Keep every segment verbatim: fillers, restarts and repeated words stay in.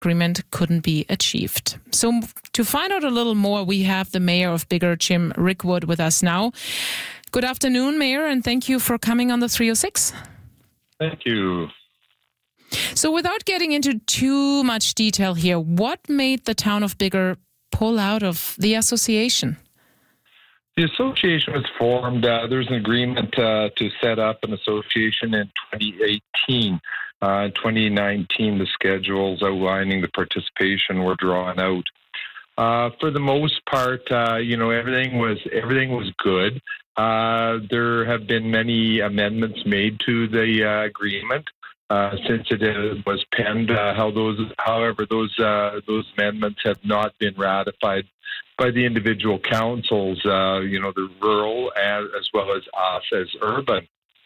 agreement couldn't be achieved. So to find out a little more, we have the mayor of Biggar, Jim Rickwood, with us now. Good afternoon, Mayor, and thank you for coming on the three oh six. Thank you. So without getting into too much detail here, what made the town of Biggar pull out of the association? The association was formed. Uh, there's an agreement uh, to set up an association in twenty eighteen. Uh, in twenty nineteen, the schedules outlining the participation were drawn out. Uh, for the most part, uh, you know, everything was everything was good. Uh, there have been many amendments made to the uh, agreement. Uh, since it was penned, uh, how those, however, those uh, those amendments have not been ratified by the individual councils. Uh, you know, the rural as, as well as us as urban.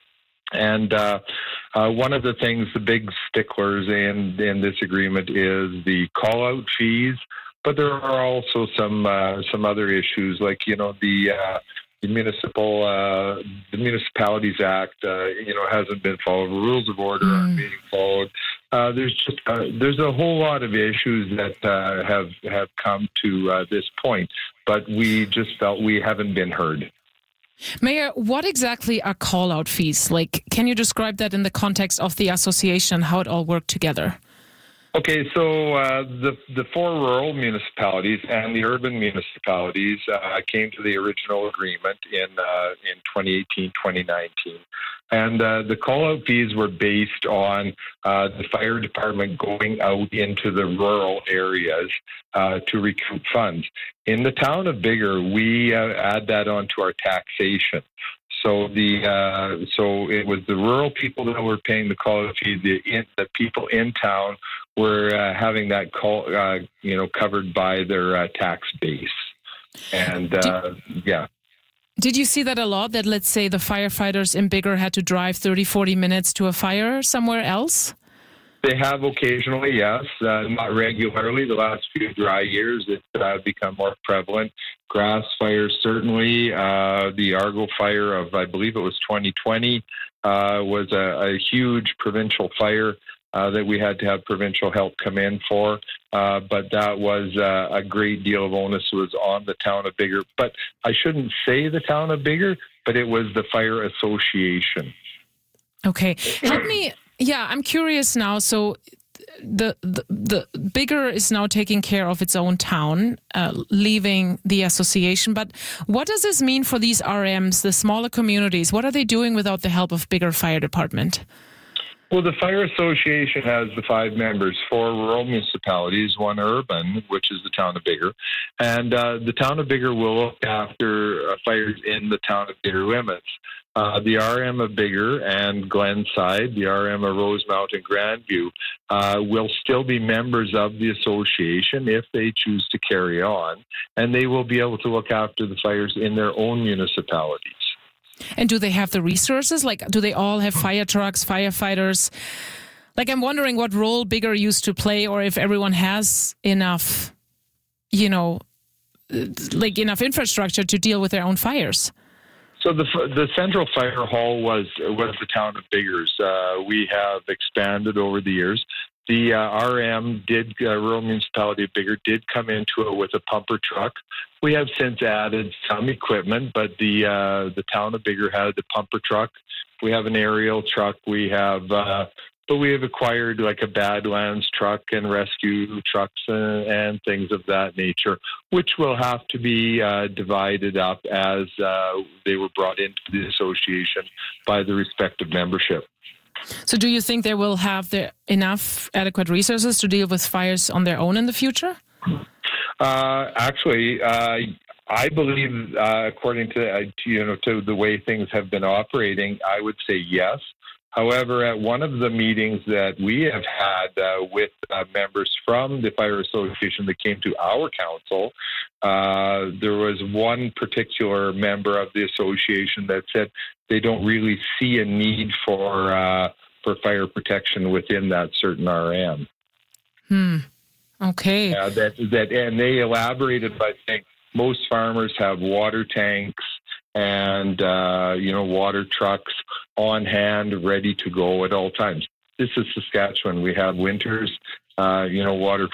And uh, uh, one of the things, the big sticklers in in this agreement is the call-out fees, but there are also some uh, some other issues like you know the. Uh, The municipal, uh, the Municipalities Act, uh, you know, hasn't been followed. The rules of order mm. aren't being followed. Uh, there's just uh, there's a whole lot of issues that uh, have have come to uh, this point, but we just felt we haven't been heard. Mayor, what exactly are call-out fees? Like, can you describe that in the context of the association, how it all worked together? Okay, so uh, the the four rural municipalities and the urban municipalities uh, came to the original agreement in uh, in twenty eighteen, twenty nineteen, and uh, the call-out fees were based on uh, the fire department going out into the rural areas uh, to recoup funds. In the town of Biggar, we uh, add that onto our taxation. So the uh, so it was the rural people that were paying the call-out fee. The in, the people in town were uh, having that call, uh, you know, covered by their uh, tax base, and uh, did, yeah. Did you see that a lot? That let's say the firefighters in Biggar had to drive thirty, forty minutes to a fire somewhere else? They have occasionally, yes, uh, not regularly. The last few dry years, it's uh, become more prevalent. Grass fires, certainly. Uh, the Argo fire of, I believe it was twenty twenty, uh, was a, a huge provincial fire uh, that we had to have provincial help come in for. Uh, but that was uh, a great deal of onus was on the town of Biggar. But I shouldn't say the town of Biggar, but it was the fire association. Okay, help me. Yeah, I'm curious now. So the, the the Biggar is now taking care of its own town, uh, leaving the association. But what does this mean for these R Ms, the smaller communities? What are they doing without the help of Biggar Fire Department? Well, the Fire Association has the five members, four rural municipalities, one urban, which is the town of Biggar. And uh, the town of Biggar will look after uh, fires in the town of Biggar limits. Uh, the R M of Biggar and Glenside, the R M of Rosemount and Grandview, uh, will still be members of the association if they choose to carry on, and they will be able to look after the fires in their own municipalities. And do they have the resources? Like, do they all have fire trucks, firefighters? Like, I'm wondering what role Biggar used to play, or if everyone has enough, you know, like enough infrastructure to deal with their own fires. So the the central fire hall was was the town of Biggar's. Uh, we have expanded over the years. The uh, R M did uh, rural municipality of Biggar did come into it with a pumper truck. We have since added some equipment, but the uh, the town of Biggar had the pumper truck. We have an aerial truck. We have. Uh, But we have acquired like a Badlands truck and rescue trucks and, and things of that nature, which will have to be uh, divided up as uh, they were brought into the association by the respective membership. So do you think they will have the enough adequate resources to deal with fires on their own in the future? Uh, actually, uh, I believe, uh, according to, uh, to you know to the way things have been operating, I would say yes. However, at one of the meetings that we have had uh, with uh, members from the Fire Association that came to our council, uh, there was one particular member of the association that said they don't really see a need for uh, for fire protection within that certain R M. Hmm. Okay. Uh, that that and they elaborated by saying most farmers have water tanks and, uh, you know, water trucks on hand, ready to go at all times. This is Saskatchewan. We have winters uh, you know, water